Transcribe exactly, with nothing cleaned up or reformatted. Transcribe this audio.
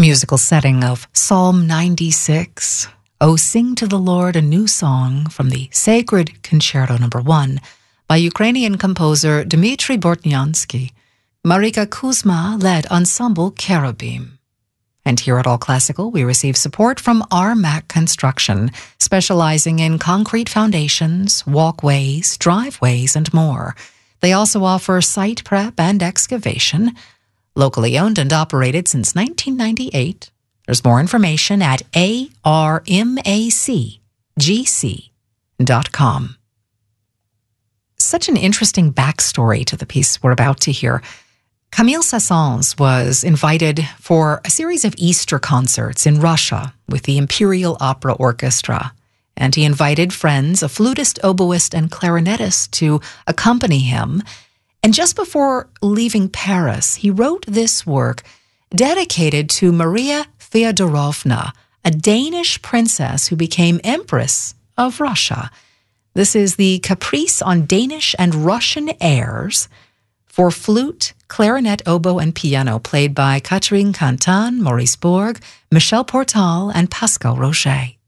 musical setting of Psalm ninety-six, O Sing to the Lord a New Song from the Sacred Concerto Number one by Ukrainian composer Dmitry Bortnyansky. Marika Kuzma led Ensemble Cherubim. And here at All Classical, we receive support from R M A C Construction, specializing in concrete foundations, walkways, driveways, and more. They also offer site prep and excavation. Locally owned and operated since nineteen ninety-eight. There's more information at A R M A C G C dot com. Such an interesting backstory to the piece we're about to hear. Camille Saint-Saëns was invited for a series of Easter concerts in Russia with the Imperial Opera Orchestra, and he invited friends, a flutist, oboist, and clarinetist to accompany him. And just before leaving Paris, he wrote this work dedicated to Maria Feodorovna, a Danish princess who became Empress of Russia. This is the Caprice on Danish and Russian airs for flute, clarinet, oboe, and piano, played by Catherine Cantan, Maurice Bourg, Michel Portal, and Pascal Roget.